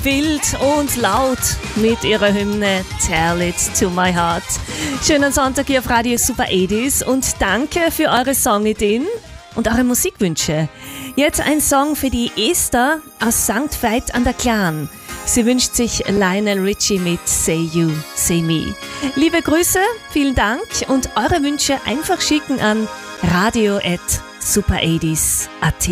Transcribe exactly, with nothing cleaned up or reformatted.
wild und laut mit ihrer Hymne Tell It to My Heart. Schönen Sonntag hier auf Radio Super achtziger und danke für eure Songideen und eure Musikwünsche. Jetzt ein Song für die Esther aus Sankt Veit an der Glan. Sie wünscht sich Lionel Richie mit Say You, Say Me. Liebe Grüße, vielen Dank und eure Wünsche einfach schicken an radio at super achtziger punkt at.